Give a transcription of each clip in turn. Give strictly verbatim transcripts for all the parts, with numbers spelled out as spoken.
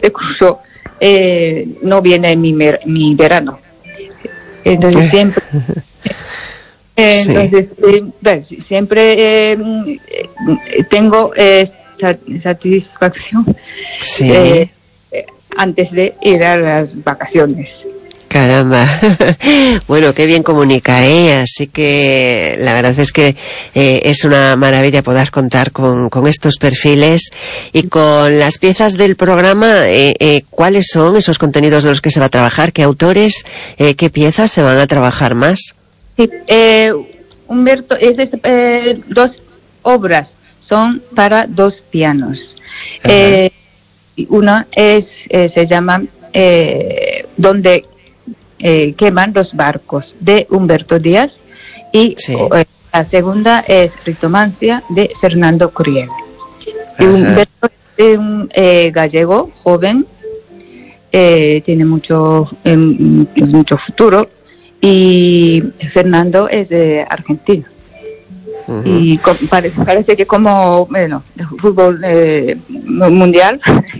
este curso eh, no viene mi, mer, mi verano. Entonces siempre... Eh, entonces, sí. eh, siempre eh, tengo eh, satisfacción sí. eh, antes de ir a las vacaciones. Caramba, bueno, qué bien comunica, ¿eh? Así que la verdad es que eh, es una maravilla poder contar con, con estos perfiles y con las piezas del programa. Eh, eh, ¿Cuáles son esos contenidos de los que se va a trabajar? ¿Qué autores, eh, qué piezas se van a trabajar más? Sí, eh, Humberto, es, eh, dos obras son para dos pianos. Eh, una es eh, se llama eh, Donde eh, queman los barcos, de Humberto Díaz, y sí. eh, la segunda es Ritomancia, de Fernando Curiel. Y Humberto es un eh, gallego joven, eh, tiene mucho eh, mucho futuro, y Fernando es de Argentina. Uh-huh. Y con, parece, parece que como bueno, el fútbol eh, mundial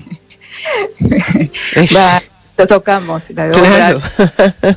va, lo tocamos la claro. obra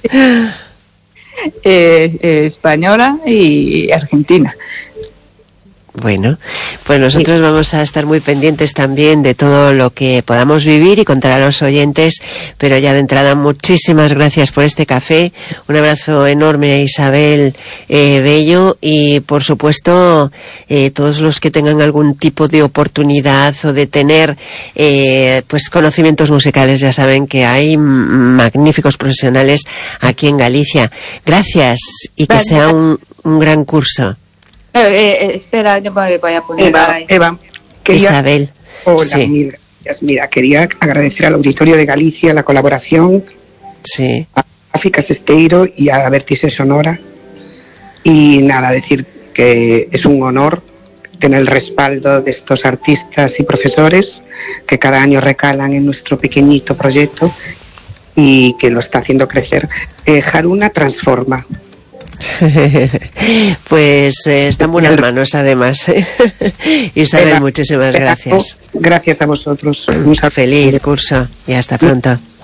eh, eh, española y argentina. Bueno, pues nosotros sí. vamos a estar muy pendientes también de todo lo que podamos vivir y contar a los oyentes, pero ya de entrada muchísimas gracias por este café, un abrazo enorme a Isabel eh, Bello y por supuesto eh, todos los que tengan algún tipo de oportunidad o de tener eh, pues conocimientos musicales, ya saben que hay magníficos profesionales aquí en Galicia. Gracias y que vale. sea un, un gran curso. Eh, eh, espera, yo me voy a poner Eva, Eva quería, Isabel. Hola, sí. mil gracias. Mira, quería agradecer al Auditorio de Galicia la colaboración, sí. a África Sesteiro y a Vértice Sonora. Y nada, decir que es un honor tener el respaldo de estos artistas y profesores que cada año recalan en nuestro pequeñito proyecto y que lo está haciendo crecer. Eh, Haruna transforma. Pues eh, está en buenas manos además. Isabel, muchísimas gracias. Gracias a vosotros. Un feliz curso y hasta pronto.